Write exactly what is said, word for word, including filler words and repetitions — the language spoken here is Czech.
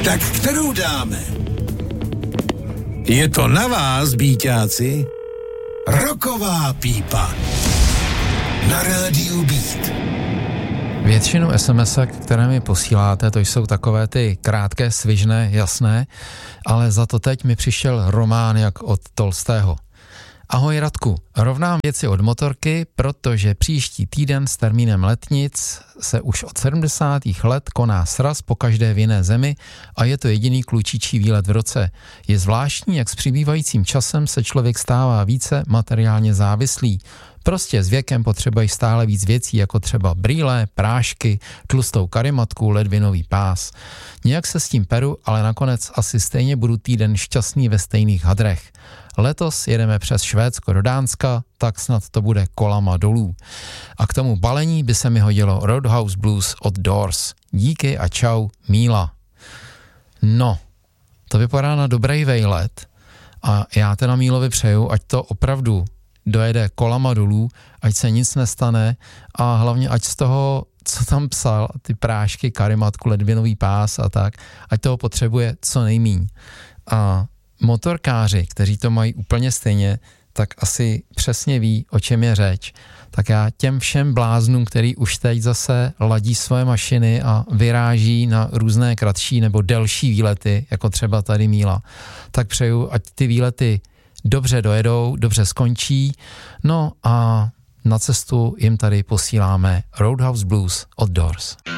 Tak kterou dáme? Je to na vás, bíťáci. Rocková pípa. Na rádiu Beat. Většinu SMSek, které mi posíláte, to jsou takové ty krátké, svižné, jasné, ale za to teď mi přišel román jak od Tolstého. Ahoj Radku, rovnám věci od motorky, protože příští týden s termínem letnic se už od sedmdesátých let koná sraz po každé v jiné zemi a je to jediný klučičí výlet v roce. Je zvláštní, jak s přibývajícím časem se člověk stává více materiálně závislý. Prostě s věkem potřebuješ stále víc věcí, jako třeba brýle, prášky, tlustou karimatku, ledvinový pás. Nějak se s tím peru, ale nakonec asi stejně budu týden šťastný ve stejných hadrech. Letos jedeme přes Švédsko do Dánska, tak snad to bude kolama dolů. A k tomu balení by se mi hodilo Roadhouse Blues od Doors. Díky a čau, Míla. No, to vypadá na dobrý vejlet a já teda Mílovi přeju, ať to opravdu dojede kolama dolů, ať se nic nestane a hlavně ať z toho, co tam psal, ty prášky, karimatku, ledvinový pás a tak, ať toho potřebuje co nejmíň. A motorkáři, kteří to mají úplně stejně, tak asi přesně ví, o čem je řeč. Tak já těm všem bláznům, který už teď zase ladí svoje mašiny a vyráží na různé kratší nebo delší výlety, jako třeba tady Míla, tak přeju, ať ty výlety dobře dojedou, dobře skončí, no a na cestu jim tady posíláme Roadhouse Blues od Doors.